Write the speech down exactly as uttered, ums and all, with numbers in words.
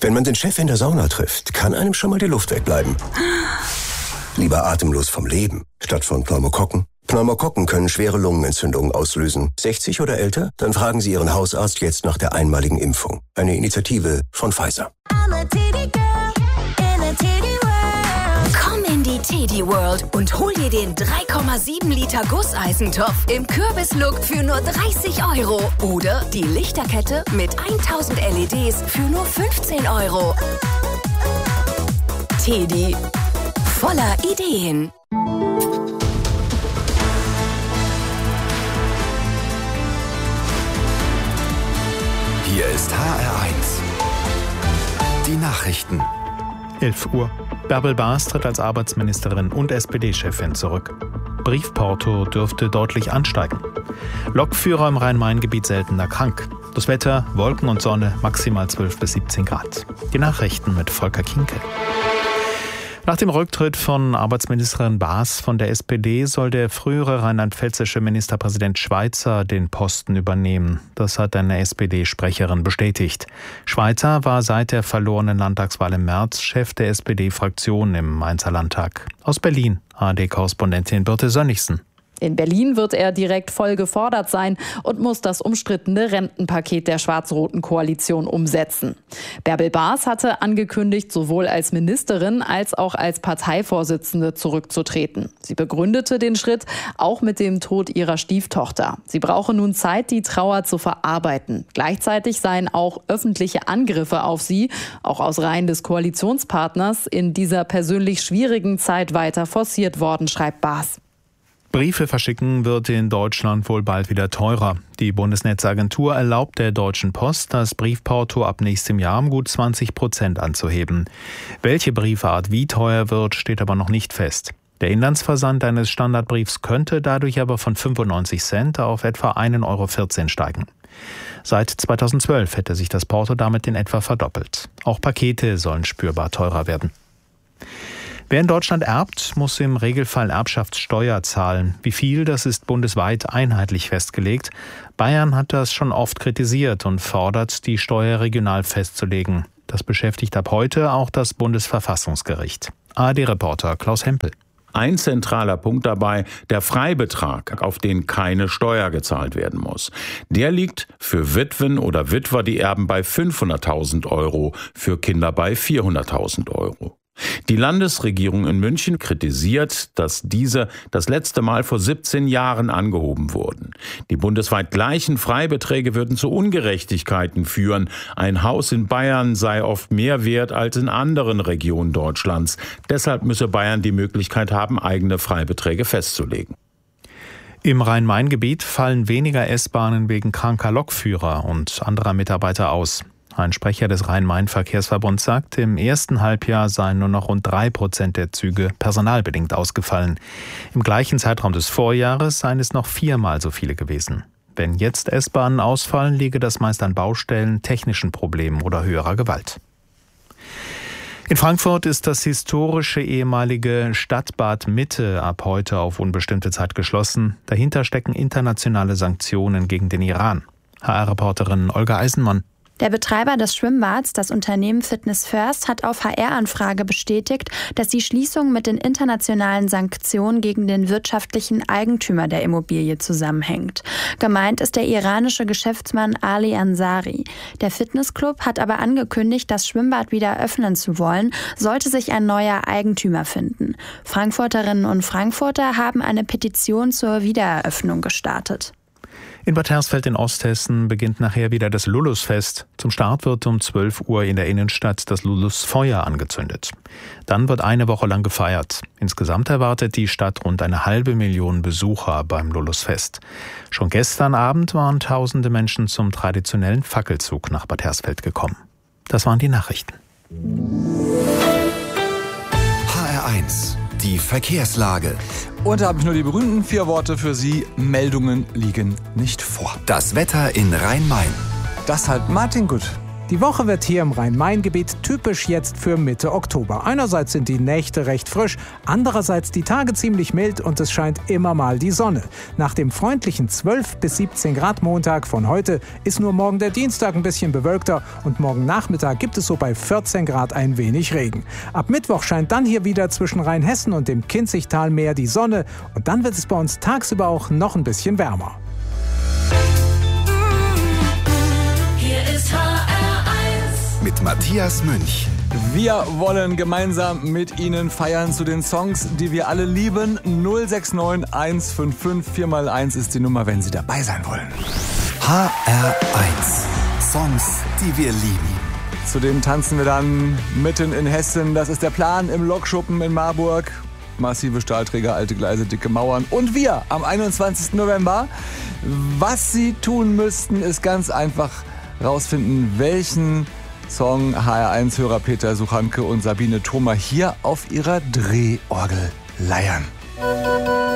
Wenn man den Chef in der Sauna trifft, kann einem schon mal die Luft wegbleiben. Lieber atemlos vom Leben, statt von Pneumokokken. Pneumokokken können schwere Lungenentzündungen auslösen. sechzig oder älter? Dann fragen Sie Ihren Hausarzt jetzt nach der einmaligen Impfung. Eine Initiative von Pfizer. Komm in die Teddy World und hol dir den drei Komma sieben Liter Gusseisentopf im Kürbislook für nur dreißig Euro. Oder die Lichterkette mit tausend L E Ds für nur fünfzehn Euro. Teddy. Voller Ideen. Hier ist H R eins. Die Nachrichten. elf Uhr. Bärbel Baas tritt als Arbeitsministerin und S P D-Chefin zurück. Briefporto dürfte deutlich ansteigen. Lokführer im Rhein-Main-Gebiet seltener krank. Das Wetter, Wolken und Sonne, maximal zwölf bis siebzehn Grad. Die Nachrichten mit Volker Kinke. Nach dem Rücktritt von Arbeitsministerin Baas von der S P D soll der frühere rheinland-pfälzische Ministerpräsident Schweizer den Posten übernehmen. Das hat eine S P D-Sprecherin bestätigt. Schweizer war seit der verlorenen Landtagswahl im März Chef der S P D-Fraktion im Mainzer Landtag. Aus Berlin, A R D-Korrespondentin Birte Sönnigsen. In Berlin wird er direkt voll gefordert sein und muss das umstrittene Rentenpaket der schwarz-roten Koalition umsetzen. Bärbel Baas hatte angekündigt, sowohl als Ministerin als auch als Parteivorsitzende zurückzutreten. Sie begründete den Schritt auch mit dem Tod ihrer Stieftochter. Sie brauche nun Zeit, die Trauer zu verarbeiten. Gleichzeitig seien auch öffentliche Angriffe auf sie, auch aus Reihen des Koalitionspartners, in dieser persönlich schwierigen Zeit weiter forciert worden, schreibt Baas. Briefe verschicken wird in Deutschland wohl bald wieder teurer. Die Bundesnetzagentur erlaubt der Deutschen Post, das Briefporto ab nächstem Jahr um gut zwanzig Prozent anzuheben. Welche Briefart wie teuer wird, steht aber noch nicht fest. Der Inlandsversand eines Standardbriefs könnte dadurch aber von fünfundneunzig Cent auf etwa ein Euro vierzehn steigen. Seit zweitausendzwölf hätte sich das Porto damit in etwa verdoppelt. Auch Pakete sollen spürbar teurer werden. Wer in Deutschland erbt, muss im Regelfall Erbschaftssteuer zahlen. Wie viel, das ist bundesweit einheitlich festgelegt. Bayern hat das schon oft kritisiert und fordert, die Steuer regional festzulegen. Das beschäftigt ab heute auch das Bundesverfassungsgericht. A R D-Reporter Klaus Hempel. Ein zentraler Punkt dabei, der Freibetrag, auf den keine Steuer gezahlt werden muss. Der liegt für Witwen oder Witwer, die erben, bei fünfhunderttausend Euro, für Kinder bei vierhunderttausend Euro. Die Landesregierung in München kritisiert, dass diese das letzte Mal vor siebzehn Jahren angehoben wurden. Die bundesweit gleichen Freibeträge würden zu Ungerechtigkeiten führen. Ein Haus in Bayern sei oft mehr wert als in anderen Regionen Deutschlands. Deshalb müsse Bayern die Möglichkeit haben, eigene Freibeträge festzulegen. Im Rhein-Main-Gebiet fallen weniger S-Bahnen wegen kranker Lokführer und anderer Mitarbeiter aus. Ein Sprecher des Rhein-Main-Verkehrsverbunds sagt, im ersten Halbjahr seien nur noch rund drei Prozent der Züge personalbedingt ausgefallen. Im gleichen Zeitraum des Vorjahres seien es noch viermal so viele gewesen. Wenn jetzt S-Bahnen ausfallen, liege das meist an Baustellen, technischen Problemen oder höherer Gewalt. In Frankfurt ist das historische ehemalige Stadtbad Mitte ab heute auf unbestimmte Zeit geschlossen. Dahinter stecken internationale Sanktionen gegen den Iran. H R-Reporterin Olga Eisenmann. Der Betreiber des Schwimmbads, das Unternehmen Fitness First, hat auf H R-Anfrage bestätigt, dass die Schließung mit den internationalen Sanktionen gegen den wirtschaftlichen Eigentümer der Immobilie zusammenhängt. Gemeint ist der iranische Geschäftsmann Ali Ansari. Der Fitnessclub hat aber angekündigt, das Schwimmbad wieder öffnen zu wollen, sollte sich ein neuer Eigentümer finden. Frankfurterinnen und Frankfurter haben eine Petition zur Wiedereröffnung gestartet. In Bad Hersfeld in Osthessen beginnt nachher wieder das Lulusfest. Zum Start wird um zwölf Uhr in der Innenstadt das Lulusfeuer angezündet. Dann wird eine Woche lang gefeiert. Insgesamt erwartet die Stadt rund eine halbe Million Besucher beim Lulusfest. Schon gestern Abend waren tausende Menschen zum traditionellen Fackelzug nach Bad Hersfeld gekommen. Das waren die Nachrichten. H R eins. Die Verkehrslage. Und da habe ich nur die berühmten vier Worte für Sie. Meldungen liegen nicht vor. Das Wetter in Rhein-Main. Das halt Martin Gut. Die Woche wird hier im Rhein-Main-Gebiet typisch jetzt für Mitte Oktober. Einerseits sind die Nächte recht frisch, andererseits die Tage ziemlich mild und es scheint immer mal die Sonne. Nach dem freundlichen zwölf bis siebzehn Grad Montag von heute ist nur morgen der Dienstag ein bisschen bewölkter und morgen Nachmittag gibt es so bei vierzehn Grad ein wenig Regen. Ab Mittwoch scheint dann hier wieder zwischen Rheinhessen und dem Kinzigtalmeer die Sonne und dann wird es bei uns tagsüber auch noch ein bisschen wärmer. Hier ist H R eins. Mit Matthias Münch. Wir wollen gemeinsam mit Ihnen feiern zu den Songs, die wir alle lieben. null sechs neun eins fünf fünf vier mal eins ist die Nummer, wenn Sie dabei sein wollen. H R eins. Songs, die wir lieben. Zudem tanzen wir dann mitten in Hessen. Das ist der Plan im Lokschuppen in Marburg. Massive Stahlträger, alte Gleise, dicke Mauern. Und wir am einundzwanzigsten November. Was Sie tun müssten, ist ganz einfach rausfinden, welchen Song H R eins-Hörer Peter Suchanke und Sabine Thoma hier auf ihrer Drehorgel leiern.